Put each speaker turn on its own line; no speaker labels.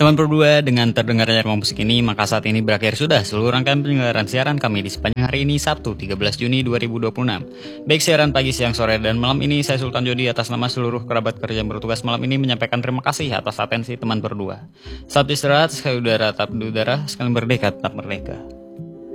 Teman berdua, dengan terdengarnya ruang musik ini, maka saat ini berakhir sudah seluruh rangkaian penyelenggaraan siaran kami di sepanjang hari ini Sabtu 13 Juni 2026. Baik siaran pagi, siang, sore, dan malam ini, saya Sultan Jody atas nama seluruh kerabat kerja yang bertugas malam ini menyampaikan terima kasih atas atensi teman berdua. Saat istirahat, sekali udara tetap di udara, sekali merdeka tetap merdeka.